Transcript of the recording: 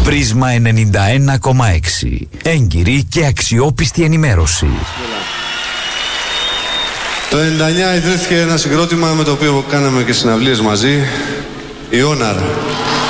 Πρίσμα 91,6. Έγκυρη και αξιόπιστη ενημέρωση. Το 99 ιδρύθηκε ένα συγκρότημα με το οποίο κάναμε και συναυλίες μαζί, η Honor.